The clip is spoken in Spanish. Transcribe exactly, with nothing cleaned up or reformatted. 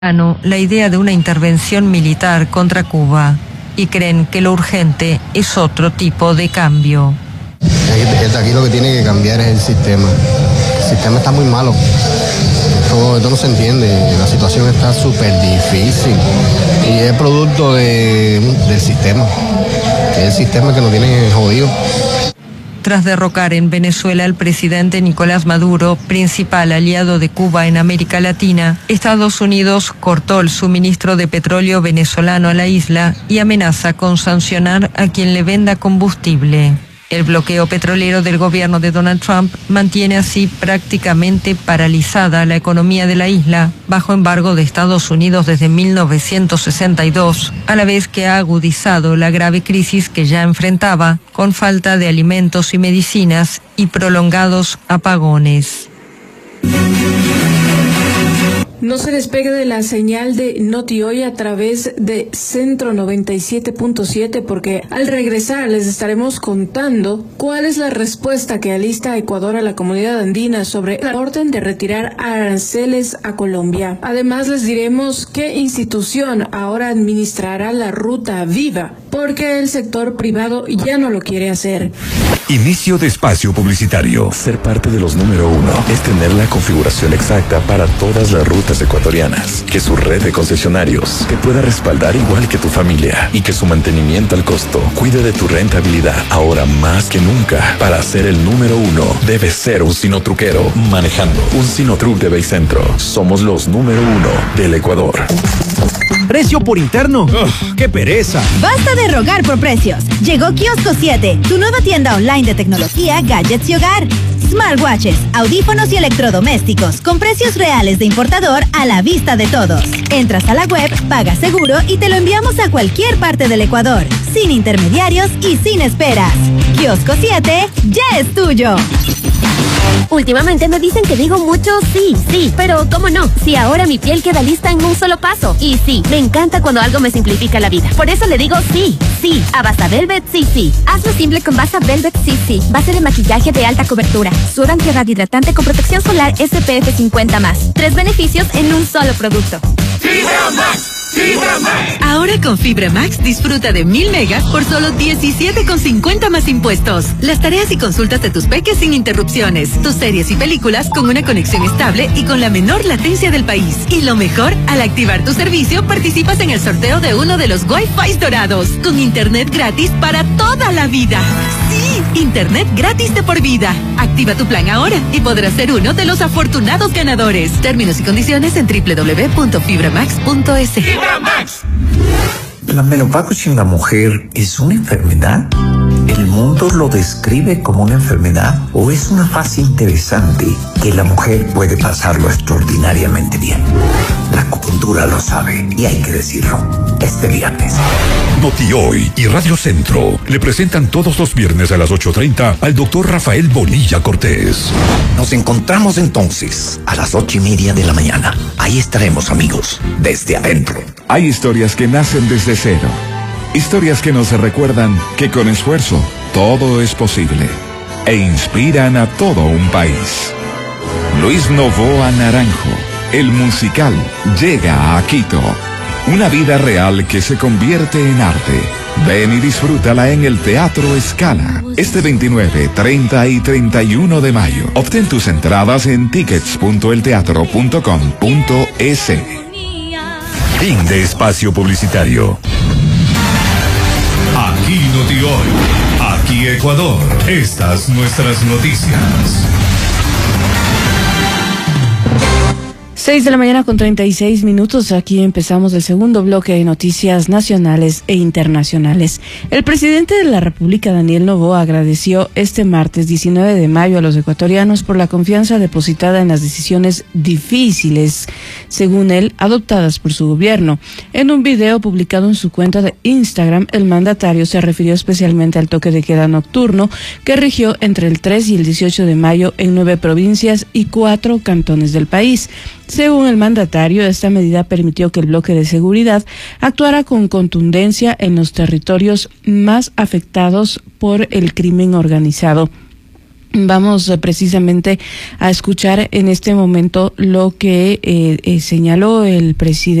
la idea de una intervención militar contra Cuba y creen que lo urgente es otro tipo de cambio. Aquí lo que tiene que cambiar es el sistema. El sistema está muy malo. Esto, esto no se entiende. La situación está súper difícil y es producto de, del sistema. Es el sistema que nos tiene jodido. Tras derrocar en Venezuela al presidente Nicolás Maduro, principal aliado de Cuba en América Latina, Estados Unidos cortó el suministro de petróleo venezolano a la isla y amenaza con sancionar a quien le venda combustible. El bloqueo petrolero del gobierno de Donald Trump mantiene así prácticamente paralizada la economía de la isla, bajo embargo de Estados Unidos desde mil novecientos sesenta y dos, a la vez que ha agudizado la grave crisis que ya enfrentaba, con falta de alimentos y medicinas y prolongados apagones. No se despegue de la señal de Noti Hoy a través de Centro noventa y siete punto siete, porque al regresar les estaremos contando cuál es la respuesta que alista Ecuador a la comunidad andina sobre la orden de retirar aranceles a Colombia. Además les diremos qué institución ahora administrará la ruta Viva, porque el sector privado ya no lo quiere hacer. Inicio de espacio publicitario. Ser parte de los número uno es tener la configuración exacta para todas las rutas ecuatorianas, que su red de concesionarios te pueda respaldar igual que tu familia y que su mantenimiento al costo cuide de tu rentabilidad. Ahora más que nunca, para ser el número uno, debes ser un sinotruquero manejando un Sinotruc de Baycentro. Somos los número uno del Ecuador. ¿Precio por interno? Ugh, ¡qué pereza! Basta de rogar por precios. Llegó Kiosco siete, tu nueva tienda online de tecnología, gadgets y hogar. Smartwatches, audífonos y electrodomésticos con precios reales de importador a la vista de todos. Entras a la web, pagas seguro y te lo enviamos a cualquier parte del Ecuador, sin intermediarios y sin esperas. Kiosco siete ya es tuyo. Últimamente me dicen que digo mucho sí, sí, pero ¿cómo no? Si ahora mi piel queda lista en un solo paso. Y sí, me encanta cuando algo me simplifica la vida. Por eso le digo sí, sí, a Basa Velvet sí, sí. Hazlo simple con Basa Velvet sí, sí. Base de maquillaje de alta cobertura, suero antihidratante con protección solar S P F cincuenta más. Tres beneficios en un solo producto. ¡Fibra Max! ¡Fibra Max! Ahora con Fibra Max disfruta de mil megas por solo diecisiete con cincuenta más impuestos. Las tareas y consultas de tus peques sin interrupciones. Tus series y películas con una conexión estable y con la menor latencia del país. Y lo mejor, al activar tu servicio participas en el sorteo de uno de los Wi-Fi dorados. Con internet gratis para toda la vida. Sí, internet gratis de por vida. Activa tu plan ahora y podrás ser uno de los afortunados ganadores. Términos y condiciones en doble u doble u doble u punto fibra max punto es. ¿La menopausia en la mujer es una enfermedad? ¿El mundo lo describe como una enfermedad o es una fase interesante que la mujer puede pasarlo extraordinariamente bien? La acupuntura lo sabe y hay que decirlo. Este viernes. Noti Hoy y Radio Centro le presentan todos los viernes a las ocho treinta al doctor Rafael Bonilla Cortés. Nos encontramos entonces a las ocho y media de la mañana. Ahí estaremos, amigos, desde adentro. Hay historias que nacen desde cero. Historias que nos recuerdan que con esfuerzo todo es posible e inspiran a todo un país. Luis Novoa Naranjo, el musical, llega a Quito. Una vida real que se convierte en arte. Ven y disfrútala en el Teatro Scala. Este veintinueve, treinta y treinta y uno de mayo. Obtén tus entradas en tickets punto el teatro punto com punto es. Fin de espacio publicitario. Aquí Noti Hoy, aquí Ecuador. Estas nuestras noticias. Seis de la mañana con treinta y seis minutos. Aquí empezamos el segundo bloque de noticias nacionales e internacionales. El presidente de la República, Daniel Noboa, agradeció este martes diecinueve de mayo a los ecuatorianos por la confianza depositada en las decisiones difíciles, según él, adoptadas por su gobierno. En un video publicado en su cuenta de Instagram, el mandatario se refirió especialmente al toque de queda nocturno que rigió entre el tres y el dieciocho de mayo en nueve provincias y cuatro cantones del país. Según el mandatario, esta medida permitió que el bloque de seguridad actuara con contundencia en los territorios más afectados por el crimen organizado. Vamos eh, precisamente a escuchar en este momento lo que eh, eh, señaló el presidente